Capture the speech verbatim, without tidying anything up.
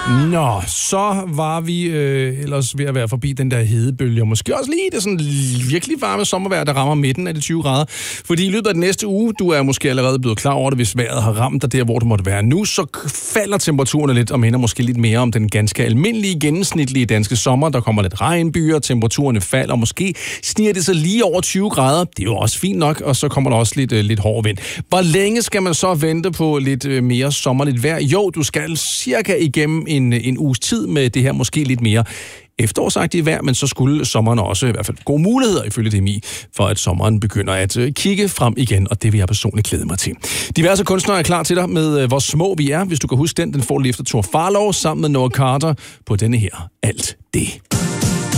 Nå, så var vi øh, ellers ved at være forbi den der hedebølge, og måske også lige det sådan virkelig varme sommervejr, der rammer midten af de tyve grader. Fordi i løbet af den næste uge, du er måske allerede blevet klar over det, hvis vejret har ramt dig der, hvor det måtte være nu, så falder temperaturen lidt og minder måske lidt mere om den ganske almindelige, gennemsnitlige danske sommer. Der kommer lidt regnbyer, temperaturen falder, og måske sniger det så lige over tyve grader. Det er jo også fint nok, og så kommer der også lidt, øh, lidt hård vind. Hvor længe skal man så vente på lidt øh, mere sommerligt vejr? Jo, du skal cirka igennem en, en uges tid med det her måske lidt mere efterårsagtige vejr, men så skulle sommeren også i hvert fald gode muligheder ifølge D M I, for at sommeren begynder at kigge frem igen, og det vil jeg personligt glæde mig til. Diverse kunstnere er klar til dig med Hvor små vi er. Hvis du kan huske den, den får lige efter Thor Farlov sammen med Noah Carter på denne her Alt det.